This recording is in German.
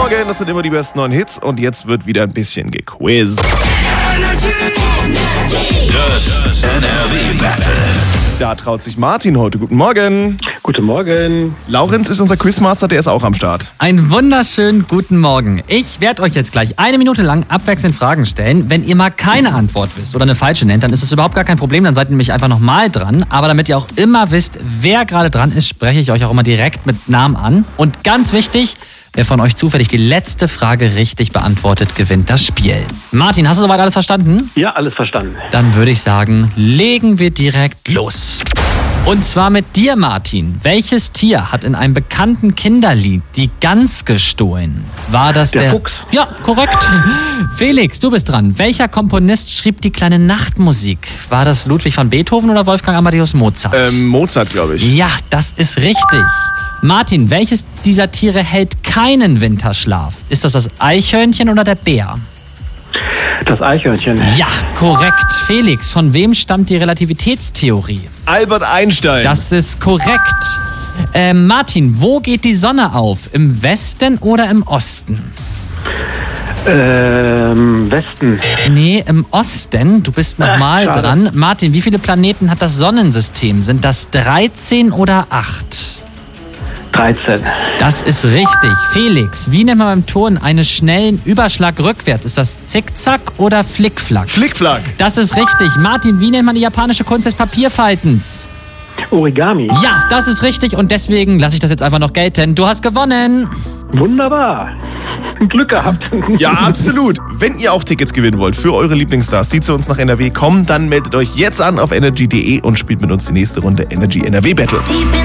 Morgen, das sind immer die besten neuen Hits und jetzt wird wieder ein bisschen gequizt. Das NRW Battle. Da traut sich Martin heute. Guten Morgen. Guten Morgen. Laurenz ist unser Quizmaster, der ist auch am Start. Einen wunderschönen guten Morgen. Ich werde euch jetzt gleich 1 Minute lang abwechselnd Fragen stellen. Wenn ihr mal keine Antwort wisst oder eine falsche nennt, dann ist es überhaupt gar kein Problem, dann seid ihr nämlich einfach nochmal dran. Aber damit ihr auch immer wisst, wer gerade dran ist, spreche ich euch auch immer direkt mit Namen an. Und ganz wichtig, wer von euch zufällig die letzte Frage richtig beantwortet, gewinnt das Spiel. Martin, hast du soweit alles verstanden? Ja, alles verstanden. Dann würde ich sagen, legen wir direkt los. Und zwar mit dir, Martin. Welches Tier hat in einem bekannten Kinderlied die Gans gestohlen? War das Der Fuchs. Ja, korrekt. Felix, du bist dran. Welcher Komponist schrieb die kleine Nachtmusik? War das Ludwig van Beethoven oder Wolfgang Amadeus Mozart? Mozart, glaube ich. Ja, das ist richtig. Martin, welches dieser Tiere hält keinen Winterschlaf? Ist das Eichhörnchen oder der Bär? Das Eichhörnchen. Ja, korrekt. Felix, von wem stammt die Relativitätstheorie? Albert Einstein. Das ist korrekt. Martin, wo geht die Sonne auf? Im Westen oder im Osten? Westen. Nee, im Osten. Du bist nochmal schade. dran. Martin, wie viele Planeten hat das Sonnensystem? Sind das 13 oder 8? 13. Das ist richtig. Felix, wie nennt man beim Turnen einen schnellen Überschlag rückwärts? Ist das Zickzack oder Flickflack? Flickflack. Das ist richtig. Martin, wie nennt man die japanische Kunst des Papierfaltens? Origami. Ja, das ist richtig und deswegen lasse ich das jetzt einfach noch gelten. Du hast gewonnen. Wunderbar. Glück gehabt. Ja, absolut. Wenn ihr auch Tickets gewinnen wollt für eure Lieblingsstars, die zu uns nach NRW kommen, dann meldet euch jetzt an auf energy.de und spielt mit uns die nächste Runde Energy NRW Battle.